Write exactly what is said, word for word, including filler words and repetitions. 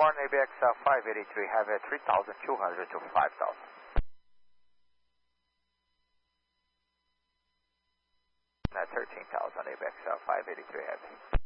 Morning, A B X uh, five eighty-three, have a three thousand two hundred to five thousand. Uh, thirteen thousand, A B X uh, five eighty-three, heavy.